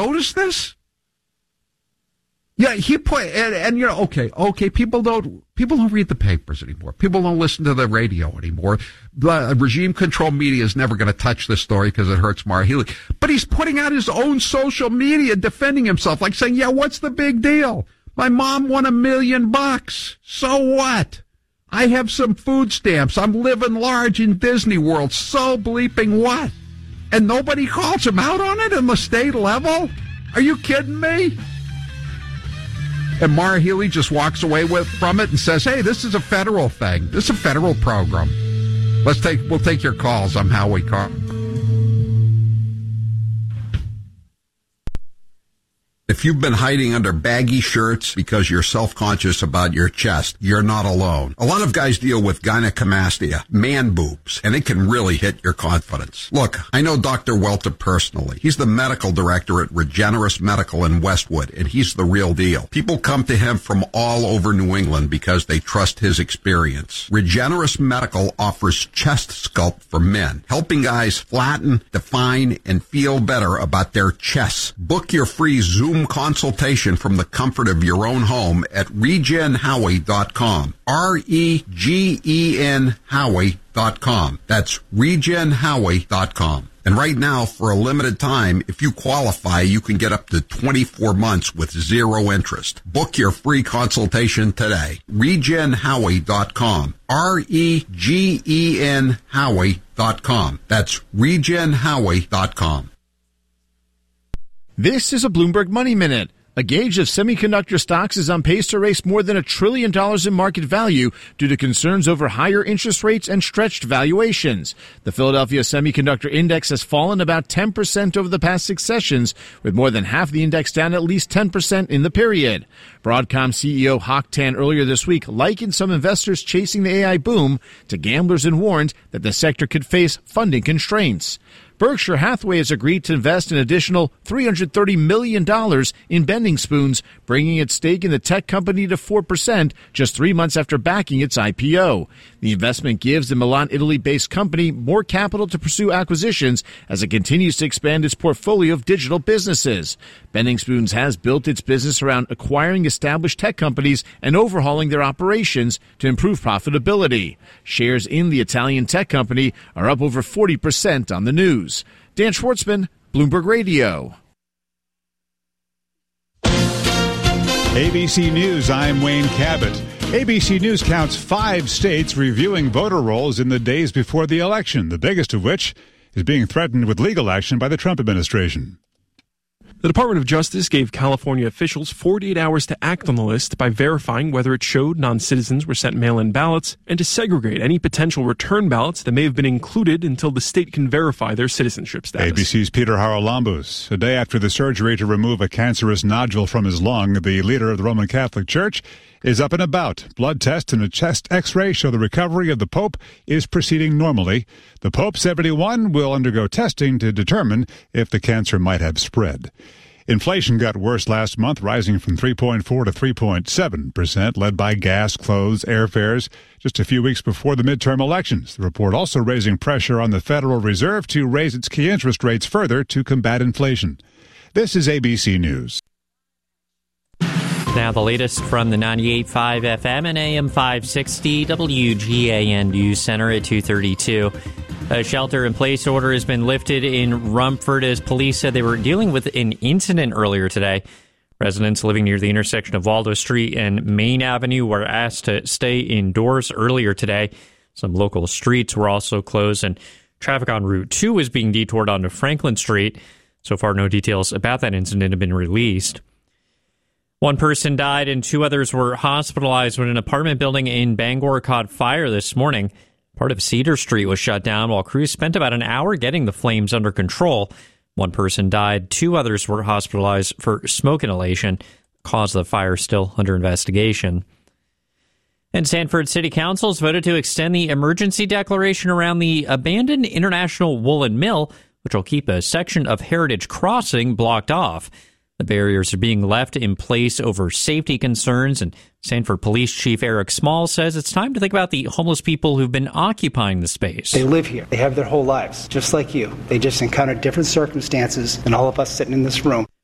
notice this? Yeah, he put, and you know, okay, people don't read the papers anymore. People don't listen to the radio anymore. The regime control media is never going to touch this story because it hurts Maher Healey. But he's putting out his own social media defending himself, like saying, yeah, what's the big deal? My mom won $1 million. So what? I have some food stamps. I'm living large in Disney World. So bleeping what? And nobody calls him out on it in the state level? Are you kidding me? And Maher Healey just walks away from it and says, hey, this is a federal thing. This is a federal program. We'll take your calls. I'm Howie Carr. If you've been hiding under baggy shirts because you're self-conscious about your chest, you're not alone. A lot of guys deal with gynecomastia, man boobs, and it can really hit your confidence. Look, I know Dr. Welter personally. He's the medical director at Regenerous Medical in Westwood, and he's the real deal. People come to him from all over New England because they trust his experience. Regenerous Medical offers chest sculpt for men, helping guys flatten, define, and feel better about their chests. Book your free Zoom consultation from the comfort of your own home at regenhowie.com. REGEN Howie.com. That's regenhowie.com. And right now, for a limited time, if you qualify, you can get up to 24 months with zero interest. Book your free consultation today. regenhowie.com. REGEN Howie.com. That's regenhowie.com. This is a Bloomberg Money Minute. A gauge of semiconductor stocks is on pace to raise more than $1 trillion in market value due to concerns over higher interest rates and stretched valuations. The Philadelphia Semiconductor Index has fallen about 10% over the past 6 sessions, with more than half the index down at least 10% in the period. Broadcom CEO Hock Tan earlier this week likened some investors chasing the AI boom to gamblers and warned that the sector could face funding constraints. Berkshire Hathaway has agreed to invest an additional $330 million in Bending Spoons, bringing its stake in the tech company to 4% just 3 months after backing its IPO. The investment gives the Milan, Italy-based company more capital to pursue acquisitions as it continues to expand its portfolio of digital businesses. Bending Spoons has built its business around acquiring established tech companies and overhauling their operations to improve profitability. Shares in the Italian tech company are up over 40% on the news. Dan Schwartzman, Bloomberg Radio. ABC News, I'm Wayne Cabot. ABC News counts 5 states reviewing voter rolls in the days before the election, the biggest of which is being threatened with legal action by the Trump administration. The Department of Justice gave California officials 48 hours to act on the list by verifying whether it showed non-citizens were sent mail-in ballots and to segregate any potential return ballots that may have been included until the state can verify their citizenship status. ABC's Peter Haralambous. A day after the surgery to remove a cancerous nodule from his lung, the leader of the Roman Catholic Church is up and about. Blood tests and a chest x-ray show the recovery of the Pope is proceeding normally. The Pope, 71, will undergo testing to determine if the cancer might have spread. Inflation got worse last month, rising from 3.4 to 3.7%, led by gas, clothes, airfares, just a few weeks before the midterm elections. The report also raising pressure on the Federal Reserve to raise its key interest rates further to combat inflation. This is ABC News. Now the latest from the 98.5 FM and AM 560 WGAN News Center at 2:32. A shelter-in-place order has been lifted in Rumford as police said they were dealing with an incident earlier today. Residents living near the intersection of Waldo Street and Main Avenue were asked to stay indoors earlier today. Some local streets were also closed, and traffic on Route 2 is being detoured onto Franklin Street. So far, no details about that incident have been released. One person died and 2 others were hospitalized when an apartment building in Bangor caught fire this morning. Part of Cedar Street was shut down while crews spent about an hour getting the flames under control. 1 person died, 2 others were hospitalized for smoke inhalation. Cause of the fire still under investigation. And Sanford City Council has voted to extend the emergency declaration around the abandoned International Woolen Mill, which will keep a section of Heritage Crossing blocked off. The barriers are being left in place over safety concerns, and Sanford Police Chief Eric Small says it's time to think about the homeless people who've been occupying the space. They live here. They have their whole lives, just like you. They just encounter different circumstances than all of us sitting in this room.